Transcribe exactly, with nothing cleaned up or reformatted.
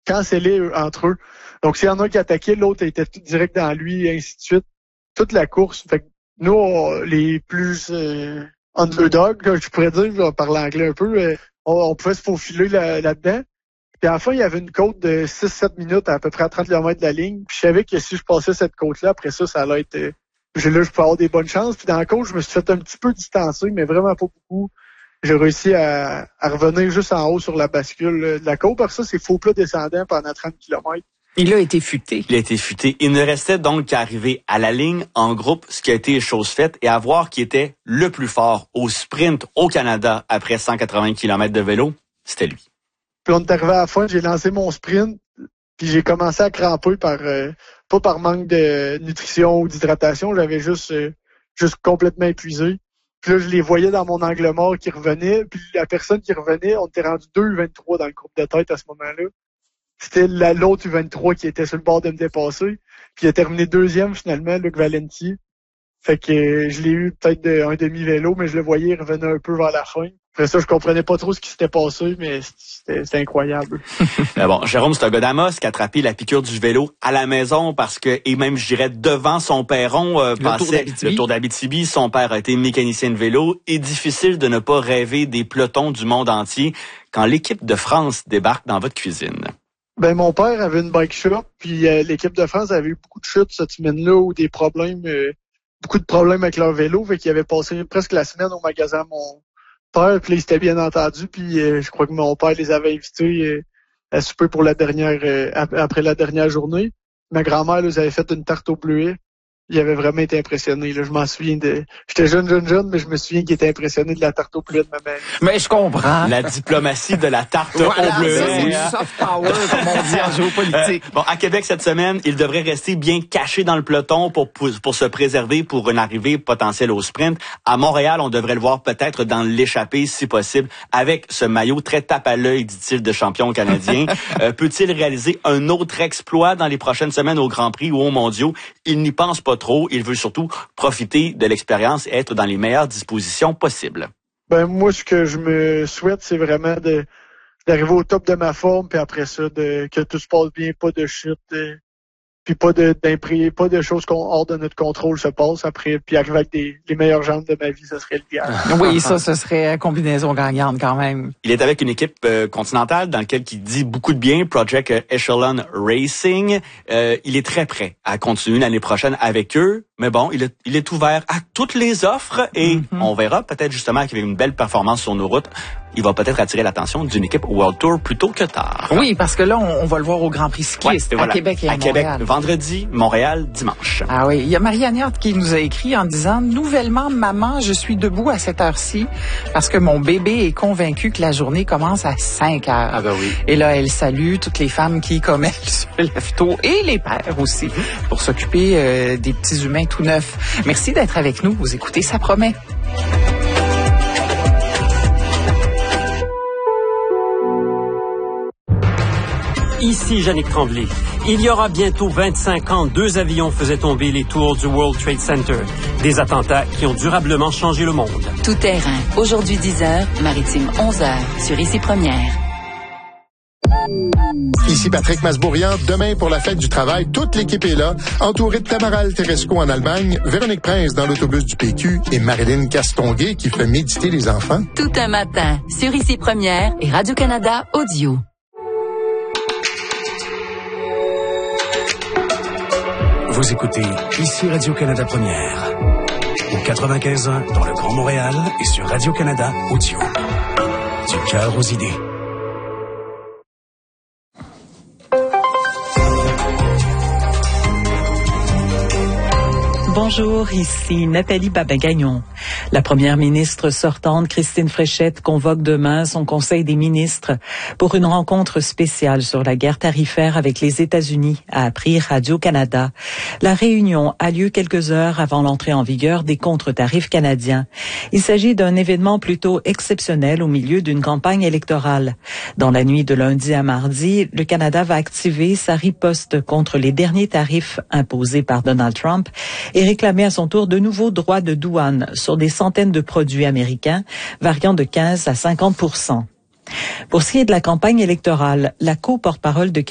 cancellés entre eux. Donc, s'il y en a un qui attaquait, l'autre était tout direct dans lui, et ainsi de suite. Toute la course. Fait que nous, on, les plus euh, underdogs, je pourrais dire, je vais parler anglais un peu, euh, on, on pouvait se faufiler là, là-dedans. Puis à la fin, il y avait une côte de six sept minutes à, à peu près à trente kilomètres de la ligne. Puis je savais que si je passais cette côte-là, après ça, ça allait être... Euh, là, je peux avoir des bonnes chances. Puis dans la côte, je me suis fait un petit peu distancer, mais vraiment pas beaucoup. J'ai réussi à, à revenir juste en haut sur la bascule de la côte. Par ça, c'est faux plat descendant pendant trente kilomètres. Il a été futé. Il a été futé. Il ne restait donc qu'à arriver à la ligne en groupe, ce qui a été chose faite, et à voir qui était le plus fort au sprint au Canada après cent quatre-vingts kilomètres de vélo. C'était lui. Puis on est arrivé à la fin, j'ai lancé mon sprint, puis j'ai commencé à cramper par euh, pas par manque de nutrition ou d'hydratation, j'avais juste euh, juste complètement épuisé. Puis là, je les voyais dans mon angle mort qui revenait, puis la personne qui revenait, on était rendu deux vingt-trois dans le groupe de tête à ce moment-là. C'était la, l'autre U vingt-trois qui était sur le bord de me dépasser. Puis il a terminé deuxième finalement, Luc Valenti. Fait que euh, je l'ai eu peut-être de, un demi-vélo, mais je le voyais, il revenait un peu vers la fin. Après ça, je comprenais pas trop ce qui s'était passé, mais c'était, c'était incroyable. Mais bon, Jérôme, c'est un gars d'Amos qui a attrapé la piqûre du vélo à la maison parce que, et même, je dirais, devant son perron, euh, le, passait tour le Tour d'Abitibi. Son père a été mécanicien de vélo. Et difficile de ne pas rêver des pelotons du monde entier quand l'équipe de France débarque dans votre cuisine. Ben, mon père avait une bike shop, puis euh, l'équipe de France avait eu beaucoup de chutes cette semaine-là ou des problèmes, euh, beaucoup de problèmes avec leur vélo, fait qu'ils avaient passé presque la semaine au magasin mon père, puis là, ils s'étaient bien entendus, puis euh, je crois que mon père les avait invités euh, à souper pour la dernière, euh, après la dernière journée. Ma grand-mère, nous avait fait une tarte au bleuet. Il avait vraiment été impressionné. Là. Je m'en souviens de... J'étais jeune, jeune, jeune, mais je me souviens qu'il était impressionné de la tarte au bleuet de ma mère. Mais je comprends. La diplomatie de la tarte voilà, au bleuet. Ça, c'est du soft power, comme on dit en géopolitique. Euh, bon, à Québec cette semaine, il devrait rester bien caché dans le peloton pour, pour, pour se préserver pour une arrivée potentielle au sprint. À Montréal, on devrait le voir peut-être dans l'échappée, si possible, avec ce maillot très tape à l'œil, dit-il, de champion canadien. euh, peut-il réaliser un autre exploit dans les prochaines semaines au Grand Prix ou aux Mondiaux? Il n'y pense pas trop. Il veut surtout profiter de l'expérience et être dans les meilleures dispositions possibles. Ben moi, ce que je me souhaite, c'est vraiment de d'arriver au top de ma forme, puis après ça, de que tout se passe bien, pas de chute, de, puis pas de d'imprimer, pas de choses qu'on hors de notre contrôle se passent après, puis arriver avec des les meilleures jambes de ma vie, ça serait l'idéal. Oui, ça, ce serait combinaison gagnante quand même. Il est avec une équipe euh, continentale dans laquelle il dit beaucoup de bien, Project Echelon Racing. Euh, il est très prêt à continuer l'année prochaine avec eux, mais bon, il est, il est ouvert à toutes les offres et mm-hmm. on verra peut-être justement qu'avec une belle performance sur nos routes, il va peut-être attirer l'attention d'une équipe World Tour plus tôt que tard. Oui, parce que là, on, on va le voir au Grand Prix cycliste ouais, à voilà. Québec et à, à Québec, Montréal. Vendredi, Montréal, dimanche. Ah oui, il y a Marianne Hart qui nous a écrit en disant « Nouvellement, maman, je suis debout à cette heure-ci parce que mon bébé est convaincu que la journée commence à cinq heures. » Ah ben oui. Et là, elle salue toutes les femmes qui, comme elle, se lèvent tôt et les pères aussi pour s'occuper euh, des petits humains tout neufs. Merci d'être avec nous. Vous écoutez, ça promet. Ici Jannick Tremblay. Il y aura bientôt vingt-cinq ans, deux avions faisaient tomber les tours du World Trade Center. Des attentats qui ont durablement changé le monde. Tout terrain. Aujourd'hui dix heures, maritime onze heures, sur Ici Première. Ici Patrick Masbourian. Demain, pour la fête du travail, toute l'équipe est là, entourée de Tamaral Teresco en Allemagne, Véronique Prince dans l'autobus du P Q et Marilyn Castonguay qui fait méditer les enfants. Tout un matin, sur Ici Première et Radio-Canada Audio. Vous écoutez Ici Radio-Canada Première, au quatre-vingt-quinze ans dans le Grand Montréal et sur Radio-Canada Audio. Du cœur aux idées. Bonjour, ici Nathalie Babin-Gagnon. La première ministre sortante, Christine Fréchette, convoque demain son Conseil des ministres pour une rencontre spéciale sur la guerre tarifaire avec les États-Unis, a appris Radio-Canada. La réunion a lieu quelques heures avant l'entrée en vigueur des contre-tarifs canadiens. Il s'agit d'un événement plutôt exceptionnel au milieu d'une campagne électorale. Dans la nuit de lundi à mardi, le Canada va activer sa riposte contre les derniers tarifs imposés par Donald Trump et réclamer à son tour de nouveaux droits de douane sur des centaines de produits américains, variant de quinze à cinquante pour cent. Pour ce qui est de la campagne électorale, la co-porte-parole de